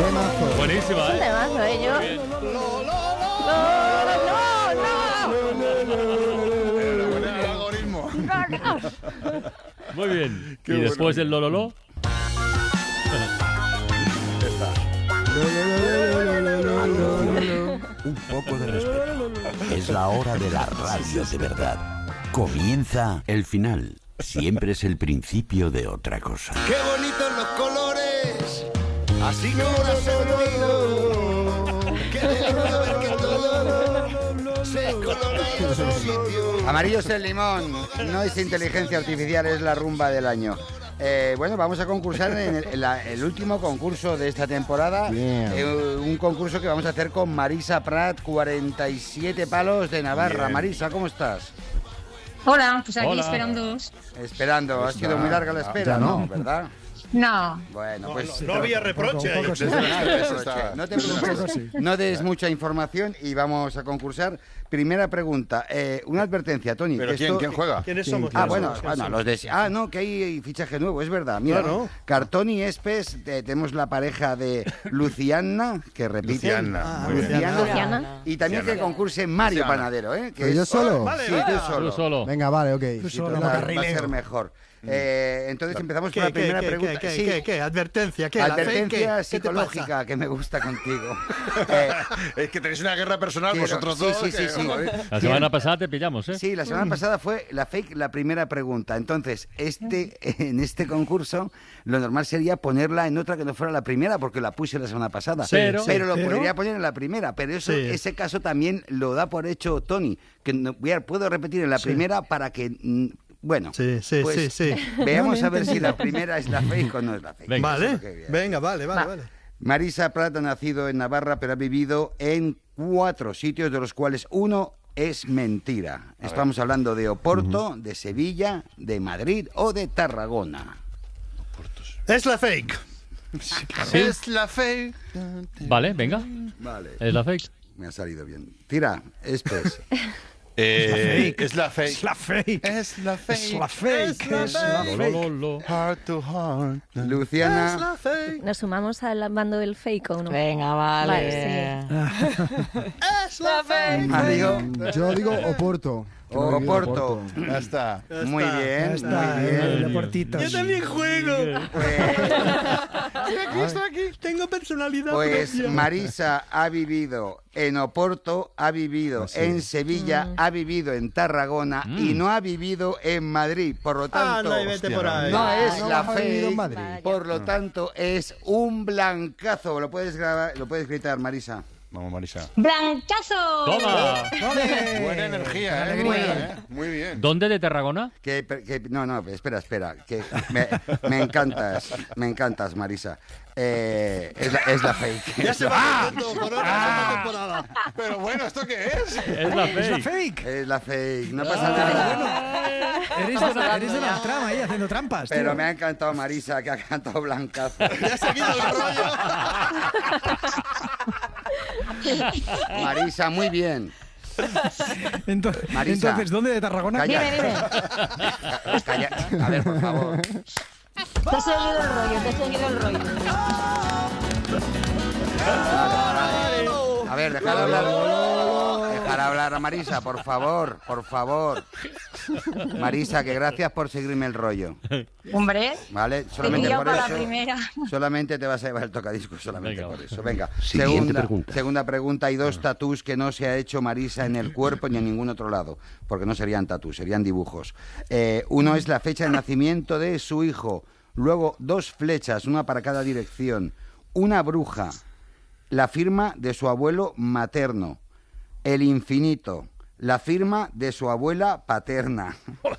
Buenísima, Es un temazo, yo... Muy bien. Qué Y bueno. después del lololo. Un poco de respeto. Es la hora de la radio de verdad. Comienza el final. Siempre es el principio de otra cosa. ¡Qué bonitos los colores! Así como las sentido. ¡Qué delicia ver que todo se colora en su sitio! Amarillo es el limón, no es inteligencia artificial, es la rumba del año. Bueno, vamos a concursar en el último concurso de esta temporada. Un concurso que vamos a hacer con Marisa Prat, 47 palos de Navarra. Bien. Marisa, ¿cómo estás? Hola, pues aquí Hola. esperándoos. Esperando, ha sido muy larga la espera, Ya ¿no? no. ¿Verdad? No, Bueno, pues... No había reproche ahí. sí. No te preocupes, no des mucha información y vamos a concursar. Primera pregunta, una advertencia, Tony. ¿Pero que esto- quién juega? ¿Quiénes somos? Ah, bueno, los de... Ah, no, que hay fichaje nuevo, es verdad. Mira, Claro. Cartón y Espes, tenemos la pareja de Luciana, que repite. Luciana, muy bien. Luciana. Y también que concurse Mario Luciana. Panadero, ¿eh? ¿Pero yo solo? Vale, Sí, vale. tú solo. Tú solo. Venga, vale, ok. Y total, va a ser mejor. Entonces empezamos con la primera pregunta. Sí, ¿Qué? ¿Advertencia? ¿Qué? advertencia ¿Qué te psicológica pasa? que me gusta contigo. Es que tenéis una guerra personal Quiero- vosotros sí, dos. sí, sí, que- sí. La semana pasada te pillamos, ¿eh? Sí, la semana pasada fue la fake, la primera pregunta. Entonces, en este concurso, lo normal sería ponerla en otra que no fuera la primera, porque la puse la semana pasada. Sí, Pero- pero lo pero- podría poner en la primera. Pero eso, Sí. ese caso también lo da por hecho Tony, que puedo repetir en la primera para que... Bueno, Sí, sí, pues, sí. veamos a ver si la primera es la fake o no es la fake. Venga. Eso es Vale, lo que voy a- venga, vale. Marisa Prat ha nacido en Navarra, pero ha vivido en 4 sitios, de los cuales uno es mentira. Estamos hablando de Oporto, de Sevilla, de Madrid o de Tarragona. Es la fake. ¿Sí? Es la fe. Vale, venga. Vale, Es la fake. me ha salido bien. Tira, Espes. Es la fe. Es la fake. Es la fe. Es la fake. Es la fake. Lololo. Heart to heart. Es Luciana, la fake. ¿Nos sumamos al bando del fake o no? Venga, vale. Es la fake. Mario, Yo digo Oporto. Que no he vivido Oporto. Ya está. Muy bien, muy bien. el Oportito. Yo también juego. Pues, Tengo personalidad pues propia. Marisa ha vivido en Oporto, ha vivido en Sevilla, ha vivido en Tarragona y no ha vivido en Madrid. Por lo tanto, Anda y vete por ahí. no es no la has vivido en fake. Madrid. Por lo tanto, es un blancazo. ¿Lo puedes grabar? ¿Lo puedes gritar, Marisa? Vamos, Marisa. ¡blancazo! ¡Toma! Buena energía, ¿eh? Buena, ¿eh? Muy bien. ¿Dónde de Tarragona? No, espera. Que me encantas, Marisa. Es la fake. Ya se va contento por ahora esta temporada. Pero bueno, ¿esto qué es? Es la fake. Fake. Es la fake. No pasa nada. Eres de la trama ahí haciendo trampas. Pero tío. me ha encantado Marisa, que ha cantado blancazo. Ya ha seguido el rollo. Marisa, muy bien. Marisa. Entonces, ¿dónde de Tarragona? Calla. Dime. Calla. A ver, por favor. Te he seguido el rollo. A ver, dejar hablar. Dejar hablar a Marisa, por favor. Marisa, que gracias por seguirme el rollo. Hombre, ¿Vale? te Solamente pillo por para eso. la primera. Solamente te vas a llevar el tocadiscos, solamente Venga, por eso. Venga. Siguiente pregunta. Segunda pregunta. Hay 2 tatús que no se ha hecho Marisa en el cuerpo ni en ningún otro lado, porque no serían tatús, serían dibujos. Uno es la fecha de nacimiento de su hijo. Luego 2 flechas, una para cada dirección. Una bruja. La firma de su abuelo materno. El infinito. La firma de su abuela paterna.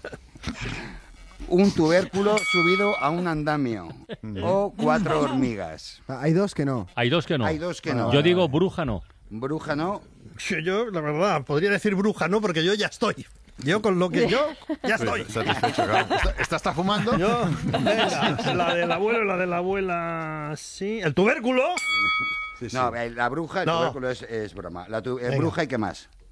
Un tubérculo subido a un andamio. O 4 hormigas. Hay 2 que no. Hay 2 que no. Hay 2 que no. Yo digo bruja no. Bruja no. Yo, la verdad, podría decir bruja, ¿no? Porque yo ya estoy. Yo con lo que yo, ya estoy. Satisfecho, claro. ¿Esta está fumando? Yo, venga, la del abuelo y la de la abuela, sí. ¿El tubérculo? Sí, sí. No, la bruja, el No. tubérculo es broma. Bruja y qué más.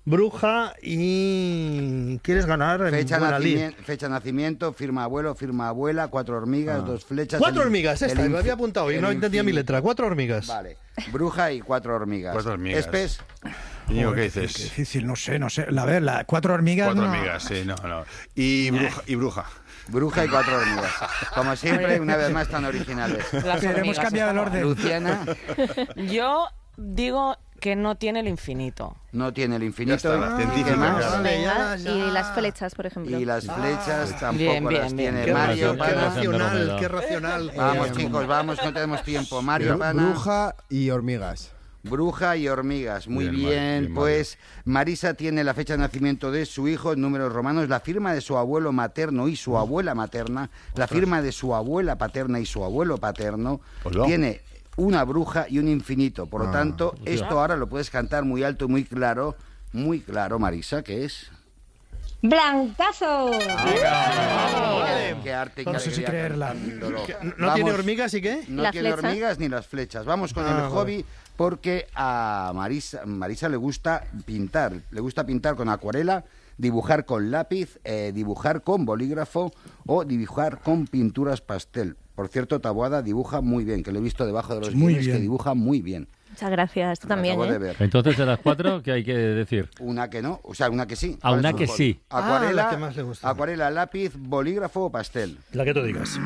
bruja y quieres ganar en buena lid. Fecha de nacimiento, firma abuelo, firma abuela, 4 hormigas, 2 flechas. 4 hormigas, esta, me había apuntado y no entendía mi letra. 4 hormigas. Vale, bruja y 4 hormigas. 4 hormigas. Espes. Íñigo, ¿qué Qué dices? difícil, no sé. A ver, 4 hormigas. 4 no. hormigas, sí, no. Y bruja. Bruja y 4 hormigas. Como siempre, una vez más tan originales. Las Pero hemos hormigas cambiado el están- orden. Luciana Yo digo que no tiene el infinito. no tiene el infinito. Ya está, la científica, ¿Qué más? claro. Vale, Venga, ya. y las flechas, por ejemplo. Y las flechas tampoco Bien, las bien, bien. tiene. Qué Mario, razón, qué Pana. racional, qué racional. Vamos, chicos, vamos, no tenemos tiempo. Mario, Pana. Bruja y hormigas. Bruja y hormigas. Muy Bien, bien, Mario, bien, pues Marisa tiene la fecha de nacimiento de su hijo en números romanos, la firma de su abuelo materno y su abuela materna, la firma de su abuela paterna y su abuelo paterno. Pues no. Tiene una bruja y un infinito. Por lo tanto, esto ahora lo puedes cantar muy alto y muy claro, Marisa, que es... ¡Blancazo! Qué arte, qué No sé si alegría creerla. cantándolo. ¿No tiene Vamos. hormigas y qué? No La tiene flecha. hormigas ni las flechas. Vamos con el vale. hobby porque a Marisa le gusta pintar. Le gusta pintar con acuarela, dibujar con lápiz, dibujar con bolígrafo o dibujar con pinturas pastel. Por cierto, Taboada dibuja muy bien, que lo he visto debajo de los Muy guiones, que bien. dibuja muy bien. Muchas gracias, tú Lo también, acabo de ¿eh? ver. Entonces, de las 4, ¿qué hay que decir? Una que no, o sea, una que sí. Ah, ¿Cuál una es tu que hobby? sí. Acuarela, la que más le gusta. acuarela, lápiz, bolígrafo o pastel. La que tú digas.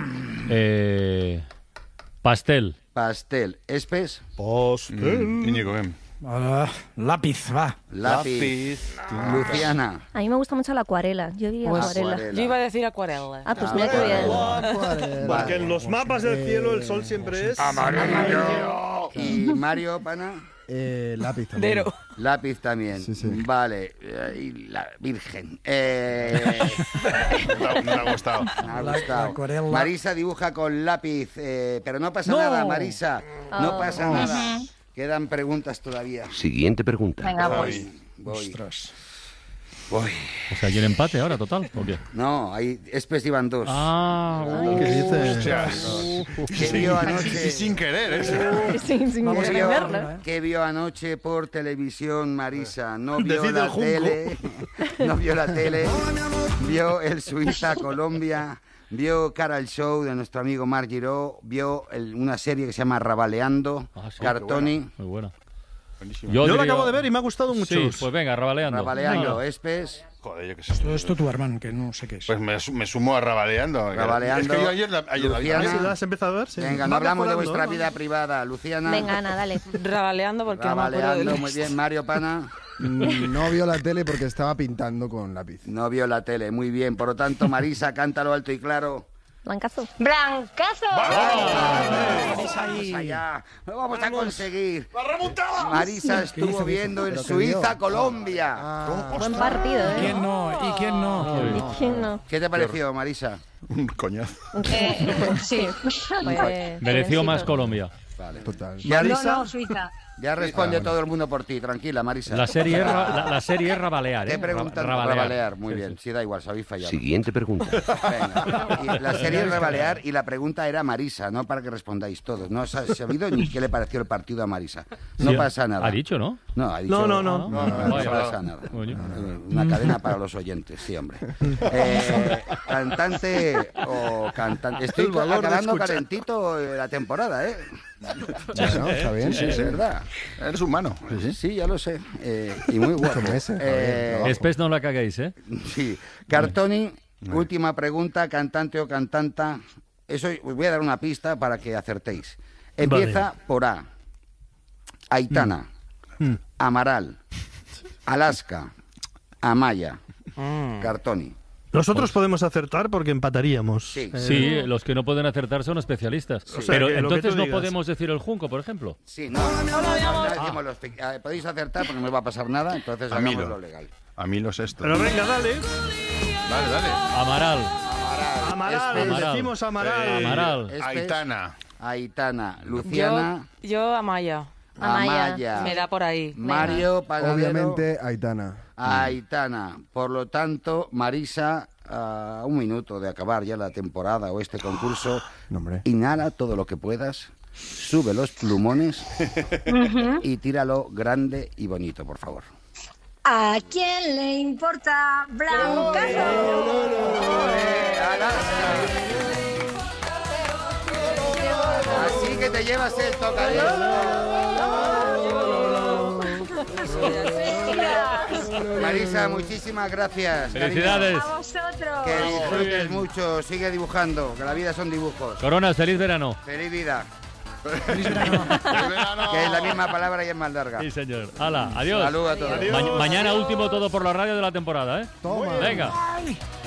Pastel. Pastel. Espes, Íñigo, ven. Lápiz, va. lápiz. Luciana. A mí me gusta mucho la acuarela. Yo diría Pues, acuarela. Acuarela. Yo iba a decir acuarela. Ah, pues mira qué bien. Porque en los mapas del cielo el sol siempre es... Y Mario, Pana. Lápiz también. Dero. Lápiz también. Sí, sí. Vale. Y la Virgen. Me ha gustado. Me ha La gustado. acuarela. Marisa dibuja con lápiz. Pero no pasa No. nada, Marisa. No Oh. pasa nada. Quedan preguntas todavía. Siguiente pregunta. Venga, pues. Voy. Ostras. Voy. O sea, ¿hay un empate ahora, total? ¿O qué? No, hay Espes iban 2. Ah, ¿Qué dices? ¿Qué vio anoche? Y sin querer, ¿eh? Sin Vamos a ¿Qué vio, verlo. qué vio anoche por televisión, Marisa? No vio Decide la el junco. tele. No vio la tele. Vio el Suiza-Colombia. Vio Cara al Show de nuestro amigo Marc Giró. Vio una serie que se llama Rabaleando. Ah, sí, Cartoni. muy buena. Buenísimo. Yo la diría- acabo de ver y me ha gustado mucho. Sí, pues venga, rabaleando. Rabaleando. Venga. Espes. Joder, yo qué sé. Todo esto tu hermano, que no sé qué es. Pues me sumo a Rabaleando. Rabaleando. Es que yo ayer la vi Luciana. también. ¿Sí la has empezado a ver? Sí. Venga, no Va hablamos de mejorando, vuestra ¿no? vida privada. Luciana. Venga, Ana, dale. Rabaleando porque no me acuerdo de Rabaleando. él. Muy bien. Mario Pana. No vio la tele porque estaba pintando con lápiz. No vio la tele. Muy bien. Por lo tanto, Marisa, cántalo alto y claro. Blancazo. ¡Blancazo! Vamos allá. Lo vamos a conseguir. Marisa estuvo viendo el ¿Pero qué vio? Suiza-Colombia. Buen partido, ¿eh? ¿Quién no? ¿Y quién no? ¿Y quién no? ¿Qué te pareció, Marisa? Un coñazo. Sí. Pues, Mereció más jovencito. Colombia. Total. Ya, No, no, Suiza. ya responde todo el mundo por ti. Tranquila, Marisa. La serie es rabalear, ¿eh? Te preguntan Rabalear. Muy bien. Sí, da igual, habéis fallado. Siguiente pregunta. Venga. Y la serie es Rabalear y la pregunta era Marisa, no para que respondáis todos. No os ha sabido ni qué le pareció el partido a Marisa. No Sí, pasa nada. ¿Ha dicho, no? No, ha dicho. No. No Vaya, pasa nada. Coño. Una cadena para los oyentes, sí, hombre. Cantante o cantante. Estoy El valor de acabando escuchar. calentito la temporada, ¿eh? Bueno, está bien. Sí, es verdad. Eres humano. Sí, sí. Sí, ya lo sé. Y muy guapo. meses, Javier, Espes no la caguéis, ¿eh? Sí. Cartoni, última pregunta, cantante o cantanta. Eso os voy a dar una pista para que acertéis. Empieza por A. Aitana, Amaral, Alaska, Amaya, Cartoni. Nosotros podemos acertar porque empataríamos. Sí. Sí, los que no pueden acertar son especialistas. sea, Pero que lo que entonces tú no digas. podemos decir el junco, por ejemplo. Sí, no decimos podéis acertar porque no os va a pasar nada, entonces A hagamos Milo. lo legal. A mí los esto. Pero venga, dale. Dale, dale. Amaral. Amaral, Amaral. decimos Amaral. Amaral. Espes, Aitana. Aitana, Luciana, Yo Amaya. Amaya. Me da por ahí. Mario, Panadero, Obviamente, Aitana. Aitana. Por lo tanto, Marisa, a un minuto de acabar ya la temporada o este concurso, No, hombre. inhala todo lo que puedas, sube los plumones y tíralo grande y bonito, por favor. ¿A quién le importa Blancazo? Así que te llevas el tocadiscos. Marisa, muchísimas gracias. Felicidades. A vosotros. Que Muy disfrutes bien. mucho, sigue dibujando, que la vida son dibujos. Corona, feliz verano. Feliz vida. Que es la misma palabra y es más larga. Sí, señor. Hala, adiós. Saludos a todos. Mañana último todo por la radio de la temporada, ¿eh? Toma. Venga. Ay.